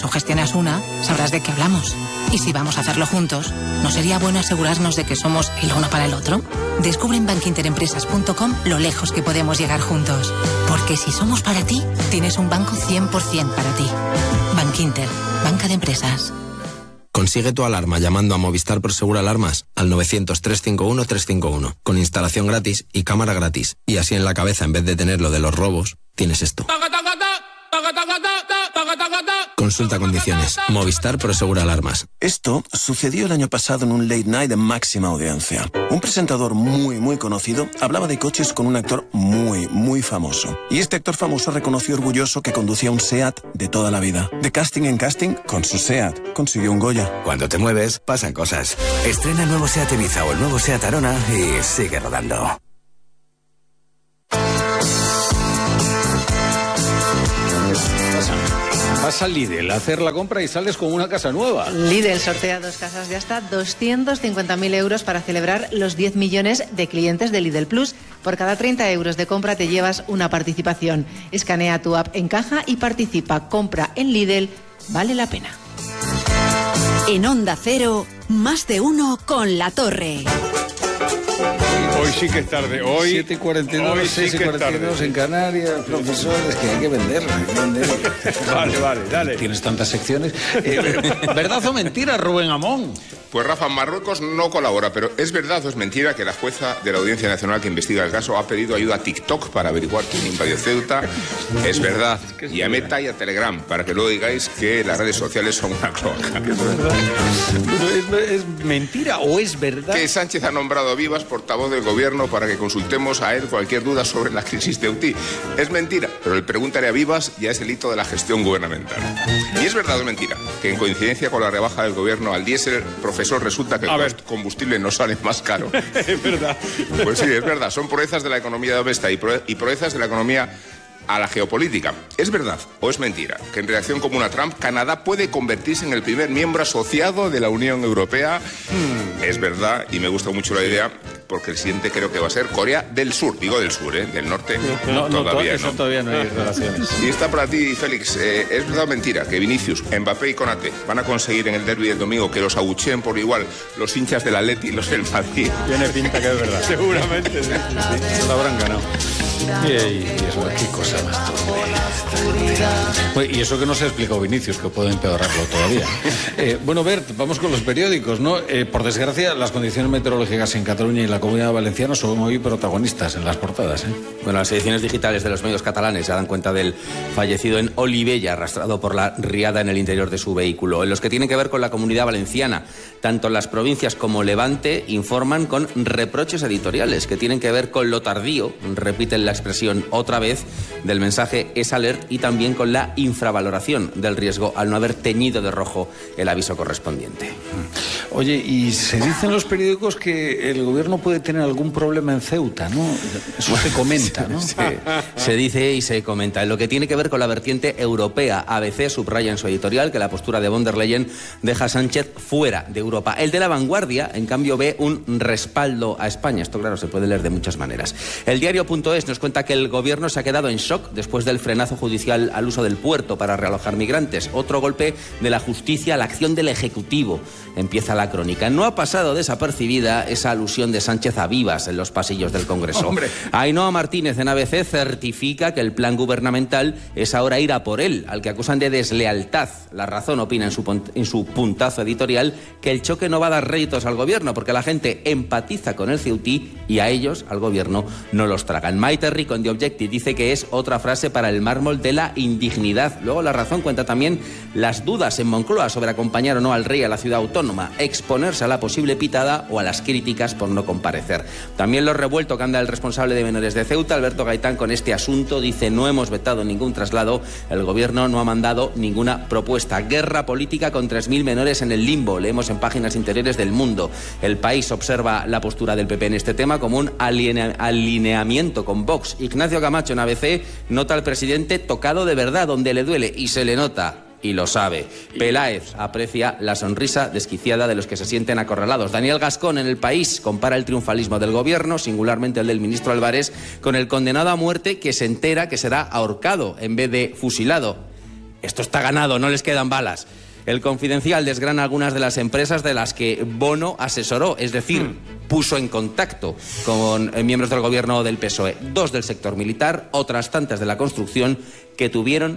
tú gestionas una, sabrás de qué hablamos. Y si vamos a hacerlo juntos, ¿no sería bueno asegurarnos de que somos el uno para el otro? Descubre en bankinterempresas.com lo lejos que podemos llegar juntos. Porque si somos para ti, tienes un banco 100% para ti. Bankinter, banca de empresas. Consigue tu alarma llamando a Movistar Prosegur Alarmas al 900-351-351, con instalación gratis y cámara gratis. Y así en la cabeza, en vez de tener lo de los robos, tienes esto. Consulta condiciones. Movistar Prosegur Alarmas. Esto sucedió el año pasado en un late night de máxima audiencia. Un presentador muy conocido hablaba de coches con un actor muy famoso. Y este actor famoso reconoció orgulloso que conducía un SEAT de toda la vida. De casting en casting, con su SEAT consiguió un Goya. Cuando te mueves, pasan cosas. Estrena el nuevo SEAT Ibiza o el nuevo SEAT Arona y sigue rodando. Vas al Lidl a hacer la compra y sales con una casa nueva. Lidl sortea 2 casas de hasta 250.000 euros para celebrar los 10 millones de clientes de Lidl Plus. Por cada 30 euros de compra te llevas una participación. Escanea tu app en caja y participa. Compra en Lidl, vale la pena. En Onda Cero, más de uno con La Torre. Hoy sí que es tarde. Hoy 7:49, 6:42 en Canarias, profesores, que hay que vender. Vale, dale. Tienes tantas secciones. ¿Verdad o mentira, Rubén Amón? Pues Rafa, Marruecos no colabora, pero ¿es verdad o es mentira que la jueza de la Audiencia Nacional que investiga el caso ha pedido ayuda a TikTok para averiguar quién invadió Ceuta? Es verdad. Y a Meta y a Telegram, para que luego digáis que las redes sociales son una cloaca. ¿Es mentira o es verdad? Que Sánchez ha nombrado a Vivas portavoz del gobierno para que consultemos a él cualquier duda sobre la crisis de Ceuta. Es mentira, pero el pregúntale a Vivas ya es el hito de la gestión gubernamental. Y es verdad o mentira que en coincidencia con la rebaja del gobierno al diésel, profesor, resulta que el combustible no sale más caro. Es verdad. Pues sí, es verdad. Son proezas de la economía doméstica y proezas de la economía a la geopolítica. ¿Es verdad o es mentira que en reacción común a Trump, Canadá puede convertirse en el primer miembro asociado de la Unión Europea? Es verdad, y me gusta mucho la idea, porque el siguiente creo que va a ser Corea del Sur. Digo del sur, del norte Todavía no hay relaciones. Y está para ti, Félix. ¿Es verdad o mentira que Vinicius, Mbappé y Konaté van a conseguir en el derbi del domingo que los abucheen por igual los hinchas del Atleti y los del Madrid? Tiene pinta que es verdad. Seguramente, sí. Lo habrán ganado. Y eso, qué cosa más y eso que no se ha explicado Vinicius, que puede empeorarlo todavía. Bueno, Bert, vamos con los periódicos, ¿no? Por desgracia, las condiciones meteorológicas en Cataluña y la Comunidad Valenciana son hoy protagonistas en las portadas, ¿eh? Bueno, las ediciones digitales de los medios catalanes ya dan cuenta del fallecido en Olivella, arrastrado por la riada en el interior de su vehículo. En los que tienen que ver con la Comunidad Valenciana, tanto las provincias como Levante informan con reproches editoriales que tienen que ver con lo tardío, repiten la expresión otra vez, del mensaje Es Alert, y también con la infravaloración del riesgo al no haber teñido de rojo el aviso correspondiente. Oye, y se dice en los periódicos que el gobierno puede tener algún problema en Ceuta, ¿no? Eso se comenta, ¿no? Se dice y se comenta. En lo que tiene que ver con la vertiente europea, ABC subraya en su editorial que la postura de von der Leyen deja a Sánchez fuera de Europa. El de La Vanguardia, en cambio, ve un respaldo a España. Esto, claro, se puede leer de muchas maneras. El diario.es nos cuenta que el gobierno se ha quedado en shock después del frenazo judicial al uso del puerto para realojar migrantes. Otro golpe de la justicia a la acción del Ejecutivo. Empieza la crónica. No ha pasado desapercibida esa alusión de Sánchez a Vivas en los pasillos del Congreso. ¡Hombre! Ainhoa Martínez en ABC certifica que el plan gubernamental es ahora ir a por él, al que acusan de deslealtad. La Razón opina en su puntazo editorial que el choque no va a dar réditos al gobierno porque la gente empatiza con el ceutí y a ellos, al gobierno, no los tragan. Maite Rico en The Objective dice que es otra frase para el mármol de la indignidad. Luego La Razón cuenta también las dudas en Moncloa sobre acompañar o no al rey a la ciudad autónoma, exponerse a la posible pitada o a las críticas por no comparecer. También lo revuelto que anda el responsable de menores de Ceuta, Alberto Gaitán, con este asunto. Dice: no hemos vetado ningún traslado, el gobierno no ha mandado ninguna propuesta. Guerra política con 3.000 menores en el limbo, leemos en páginas interiores del Mundo. El País observa la postura del PP en este tema como un alineamiento con Vox. Ignacio Camacho en ABC nota al presidente tocado de verdad, donde le duele, y se le nota. Y lo sabe. Peláez aprecia la sonrisa desquiciada de los que se sienten acorralados. Daniel Gascón en El País compara el triunfalismo del gobierno, singularmente el del ministro Álvarez, con el condenado a muerte que se entera que será ahorcado en vez de fusilado. esto está ganado, no les quedan balas. El Confidencial desgrana algunas de las empresas de las que Bono asesoró, es decir, puso en contacto con miembros del gobierno del PSOE, 2 del sector militar, otras tantas de la construcción, que tuvieron